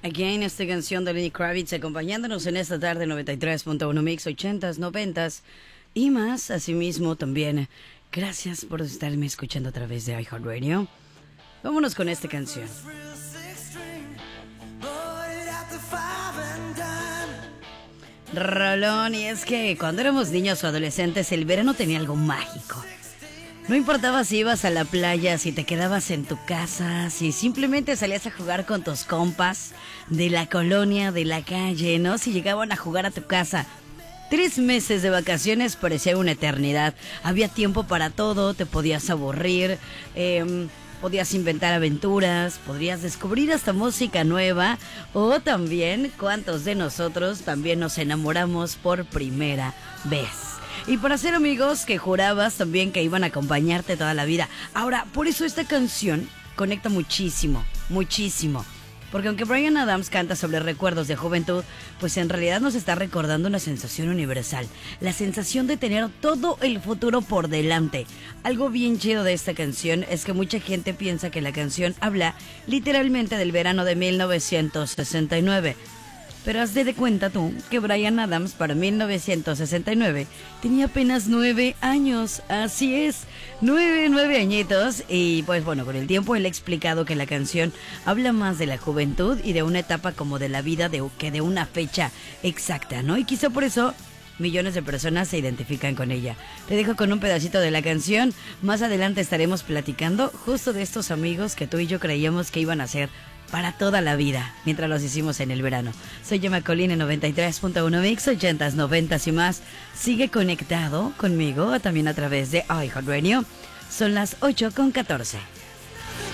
Aquí en esta canción de Lenny Kravitz acompañándonos en esta tarde 93.1 Mix 80s, 90s y más. Asimismo también, gracias por estarme escuchando a través de iHeartRadio. Vámonos con esta canción. Rolón, y es que cuando éramos niños o adolescentes el verano tenía algo mágico. No importaba si ibas a la playa, si te quedabas en tu casa, si simplemente salías a jugar con tus compas de la colonia, de la calle, ¿no? Si llegaban a jugar a tu casa. 3 meses de vacaciones parecía una eternidad. Había tiempo para todo, te podías aburrir, podías inventar aventuras, podrías descubrir hasta música nueva, o también, ¿cuántos de nosotros también nos enamoramos por primera vez? Y para ser amigos que jurabas también que iban a acompañarte toda la vida. Ahora, por eso esta canción conecta muchísimo, muchísimo. Porque aunque Bryan Adams canta sobre recuerdos de juventud, pues en realidad nos está recordando una sensación universal. La sensación de tener todo el futuro por delante. Algo bien chido de esta canción es que mucha gente piensa que la canción habla literalmente del verano de 1969. Pero haz de cuenta tú que Bryan Adams para 1969 tenía apenas 9 años, así es, 9 añitos. Y pues bueno, con el tiempo él ha explicado que la canción habla más de la juventud y de una etapa como de la vida que de una fecha exacta, ¿no? Y quizá por eso millones de personas se identifican con ella. Te dejo con un pedacito de la canción. Más adelante estaremos platicando justo de estos amigos que tú y yo creíamos que iban a ser para toda la vida, mientras los hicimos en el verano. Soy Gemma Colina, 93.1 Mix, 80s, 90s y más. Sigue conectado conmigo también a través de iHeartRadio. Son las 8:14.